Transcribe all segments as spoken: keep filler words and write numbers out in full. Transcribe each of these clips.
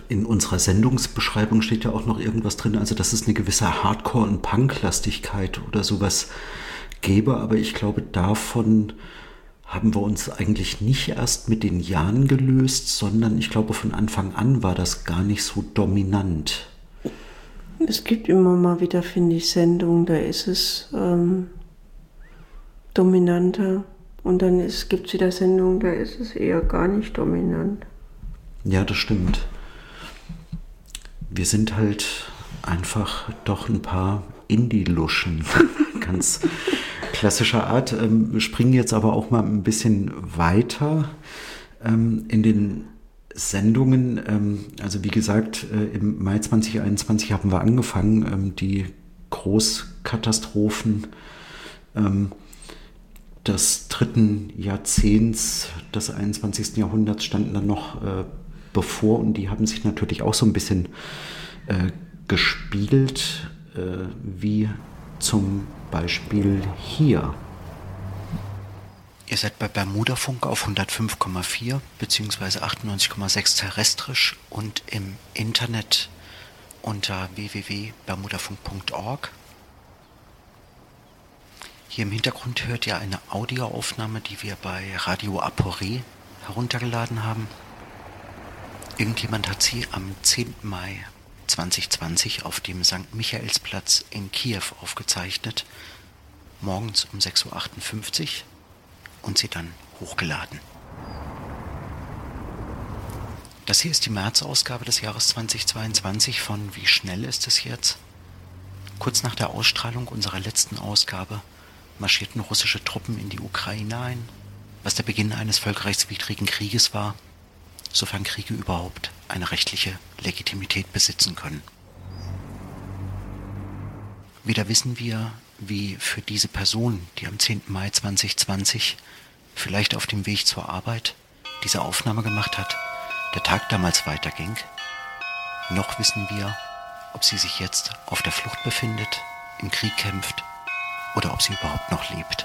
in unserer Sendungsbeschreibung steht ja auch noch irgendwas drin, also dass es eine gewisse Hardcore- und Punk-Lastigkeit oder sowas gäbe, aber ich glaube, davon haben wir uns eigentlich nicht erst mit den Jahren gelöst, sondern ich glaube, von Anfang an war das gar nicht so dominant. Es gibt immer mal wieder, finde ich, Sendungen, da ist es ähm, dominanter. Und dann gibt es wieder Sendungen, da ist es eher gar nicht dominant. Ja, das stimmt. Wir sind halt einfach doch ein paar Indie-Luschen. Ganz klassischer Art. Ähm, wir springen jetzt aber auch mal ein bisschen weiter ähm, in den Sendungen. Ähm, also wie gesagt, äh, im Mai zwanzig einundzwanzig haben wir angefangen, ähm, die Großkatastrophen ähm, des dritten Jahrzehnts des einundzwanzigsten Jahrhunderts standen dann noch äh, bevor und die haben sich natürlich auch so ein bisschen äh, gespielt, äh, wie zum Beispiel hier. Ihr seid bei Bermudafunk auf hundertfünf Komma vier bzw. achtundneunzig Komma sechs terrestrisch und im Internet unter w w w punkt bermudafunk punkt org. Hier im Hintergrund hört ihr eine Audioaufnahme, die wir bei Radio Aporé heruntergeladen haben. Irgendjemand hat sie am zehnten Mai zweitausendzwanzig auf dem Sankt Michaelsplatz in Kiew aufgezeichnet, morgens um sechs Uhr achtundfünfzig und sie dann hochgeladen. Das hier ist die März-Ausgabe des Jahres zweitausendzweiundzwanzig von Wie schnell ist es jetzt? Kurz nach der Ausstrahlung unserer letzten Ausgabe marschierten russische Truppen in die Ukraine ein, was der Beginn eines völkerrechtswidrigen Krieges war, sofern Kriege überhaupt eine rechtliche Legitimität besitzen können. Wieder wissen wir, wie für diese Person, die am zehnten Mai zweitausendzwanzig vielleicht auf dem Weg zur Arbeit diese Aufnahme gemacht hat, der Tag damals weiterging. Noch wissen wir, ob sie sich jetzt auf der Flucht befindet, im Krieg kämpft oder ob sie überhaupt noch lebt.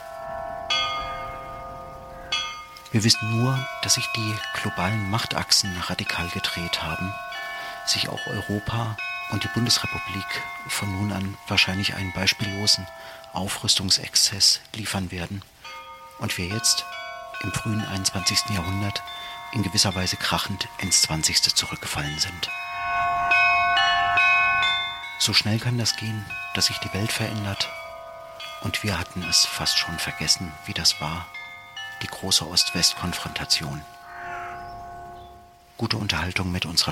Wir wissen nur, dass sich die globalen Machtachsen radikal gedreht haben, sich auch Europa und die Bundesrepublik von nun an wahrscheinlich einen beispiellosen Aufrüstungsexzess liefern werden und wir jetzt im frühen einundzwanzigsten Jahrhundert in gewisser Weise krachend ins zwanzigste zurückgefallen sind. So schnell kann das gehen, dass sich die Welt verändert und wir hatten es fast schon vergessen, wie das war, die große Ost-West-Konfrontation. Gute Unterhaltung mit unserer